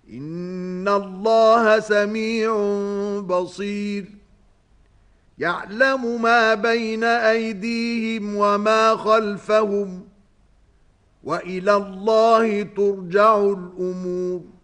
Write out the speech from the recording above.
إن الله سميع بصير يعلم ما بين أيديهم وما خلفهم وإلى الله ترجع الأمور